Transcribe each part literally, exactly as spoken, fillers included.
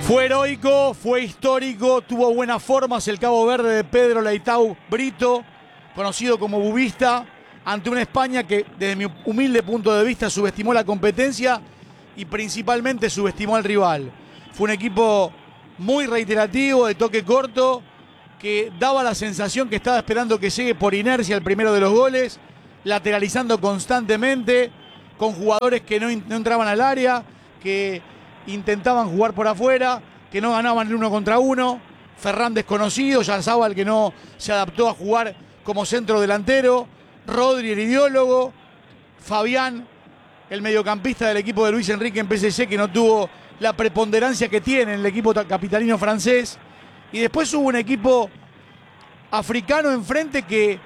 Fue heroico, fue histórico, tuvo buenas formas el Cabo Verde de Pedro Leitão Brito, conocido como Bubista, ante una España que desde mi humilde punto de vista subestimó la competencia y principalmente subestimó al rival. Fue un equipo muy reiterativo, de toque corto, que daba la sensación que estaba esperando que llegue por inercia el primero de los goles, lateralizando constantemente, con jugadores que no, no entraban al área, que intentaban jugar por afuera, que no ganaban el uno contra uno. Ferran desconocido, Yarzábal que no se adaptó a jugar como centro delantero, Rodri el ideólogo, Fabián el mediocampista del equipo de Luis Enrique en P S G, que no tuvo la preponderancia que tiene en el equipo capitalino francés. Y después hubo un equipo africano enfrente que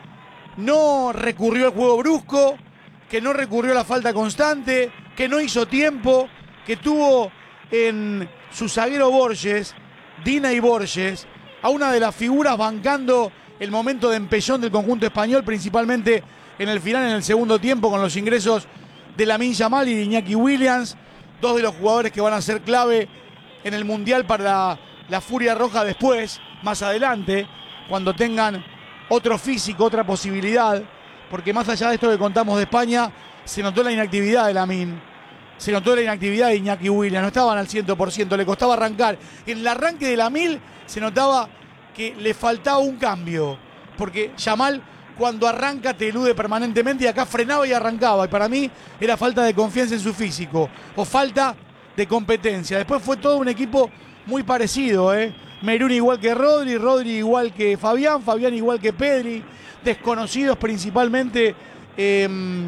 no recurrió al juego brusco, que no recurrió a la falta constante, que no hizo tiempo, que tuvo en su zaguero Borges, Dina y Borges, a una de las figuras bancando el momento de empellón del conjunto español, principalmente en el final, en el segundo tiempo, con los ingresos de Lamine Yamal y de Iñaki Williams, dos de los jugadores que van a ser clave en el Mundial para la, la Furia Roja después, más adelante, cuando tengan otro físico, otra posibilidad, porque más allá de esto que contamos de España, se notó la inactividad de Lamine, se notó la inactividad de Iñaki Williams, no estaban al cien por ciento, le costaba arrancar. En el arranque de Lamine se notaba que le faltaba un cambio, porque Yamal cuando arranca te elude permanentemente y acá frenaba y arrancaba, y para mí era falta de confianza en su físico o falta de competencia. Después fue todo un equipo muy parecido, ¿eh? Merún igual que Rodri, Rodri igual que Fabián, Fabián igual que Pedri, desconocidos principalmente eh,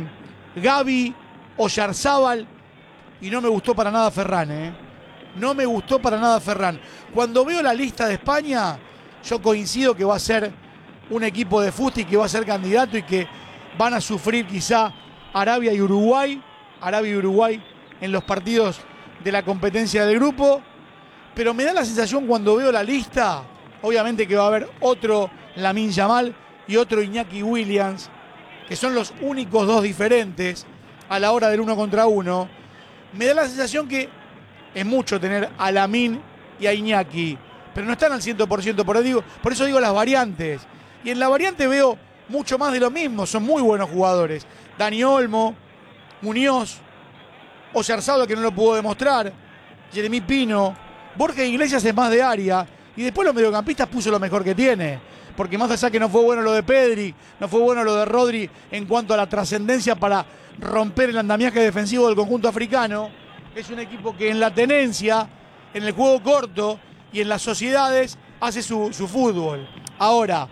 Gavi o Yarzábal, y no me gustó para nada Ferran, ¿eh? No me gustó para nada Ferran. Cuando veo la lista de España, yo coincido que va a ser un equipo de fuste y que va a ser candidato y que van a sufrir quizá Arabia y Uruguay, Arabia y Uruguay en los partidos de la competencia del grupo. Pero me da la sensación cuando veo la lista, obviamente que va a haber otro Lamine Yamal y otro Iñaki Williams, que son los únicos dos diferentes a la hora del uno contra uno. Me da la sensación que es mucho tener a Lamine y a Iñaki, pero no están al cien por ciento, por eso digo, por eso digo las variantes. Y en la variante veo mucho más de lo mismo, son muy buenos jugadores. Dani Olmo, Muñoz, Oyarzabal que no lo pudo demostrar, Jeremy Pino, Borja Iglesias es más de área, y después los mediocampistas puso lo mejor que tiene, porque más allá que no fue bueno lo de Pedri, no fue bueno lo de Rodri en cuanto a la trascendencia para romper el andamiaje defensivo del conjunto africano, es un equipo que en la tenencia, en el juego corto y en las sociedades hace su, su fútbol. Ahora,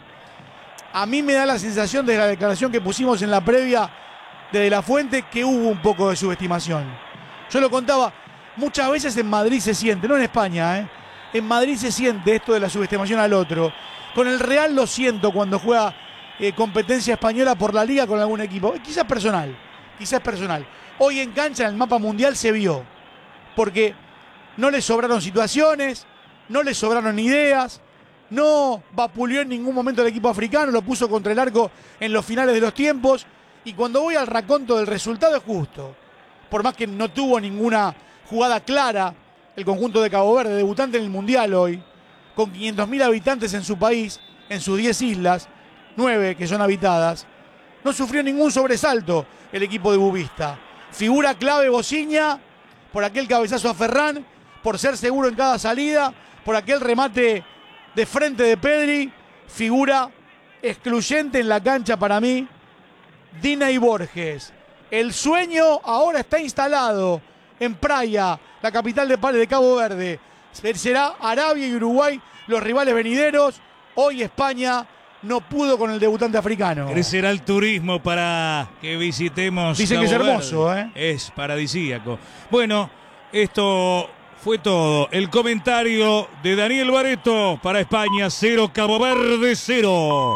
a mí me da la sensación de la declaración que pusimos en la previa de De La Fuente que hubo un poco de subestimación. Yo lo contaba, muchas veces en Madrid se siente, no en España, ¿eh? En Madrid se siente esto de la subestimación al otro. Con el Real lo siento cuando juega eh, competencia española por la liga con algún equipo. Quizás personal, quizás personal. Hoy en cancha, en el mapa mundial, se vio. Porque no le sobraron situaciones, no le sobraron ideas, no vapuleó en ningún momento el equipo africano, lo puso contra el arco en los finales de los tiempos. Y cuando voy al raconto del resultado es justo. Por más que no tuvo ninguna jugada clara, el conjunto de Cabo Verde, debutante en el Mundial hoy, con quinientos mil habitantes en su país, en sus diez islas, nueve que son habitadas, no sufrió ningún sobresalto el equipo de Bubista. Figura clave Bociña, por aquel cabezazo a Ferran, por ser seguro en cada salida, por aquel remate de frente de Pedri. Figura excluyente en la cancha para mí, Dina y Borges. El sueño ahora está instalado en Praia, la capital de, de Cabo Verde. Será Arabia y Uruguay los rivales venideros. Hoy España no pudo con el debutante africano. Crecerá el turismo para que visitemos. Dicen Cabo que es hermoso, Verde. ¿eh? Es paradisíaco. Bueno, esto fue todo. El comentario de Daniel Barreto para España cero, Cabo Verde cero.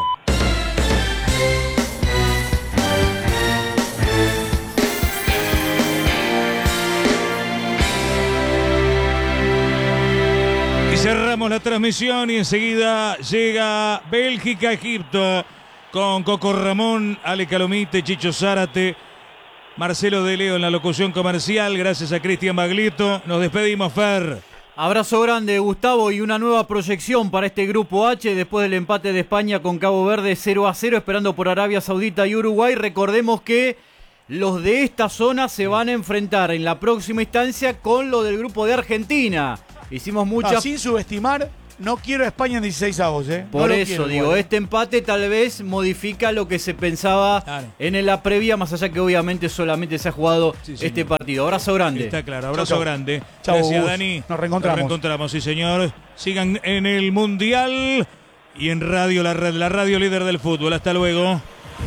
Cerramos la transmisión y enseguida llega Bélgica-Egipto con Coco Ramón, Ale Calomite, Chicho Zárate, Marcelo De Leo en la locución comercial. Gracias a Cristian Baglietto. Nos despedimos, Fer. Abrazo grande, Gustavo, y una nueva proyección para este grupo H después del empate de España con Cabo Verde cero a cero, esperando por Arabia Saudita y Uruguay. Recordemos que los de esta zona se van a enfrentar en la próxima instancia con lo del grupo de Argentina. Hicimos muchas... No, sin subestimar, no quiero a España en dieciséis avos, ¿eh? Por no eso quiero, digo, igual. este empate tal vez modifica lo que se pensaba Claro. en la previa, más allá que obviamente solamente se ha jugado Sí, este señor. partido. Abrazo grande. Está claro, abrazo Chau, chau. grande. Chau, Gracias, Gus. Dani. Nos reencontramos. Nos reencontramos, sí, señor. Sigan en el Mundial y en radio, la, red, la radio líder del fútbol. Hasta luego.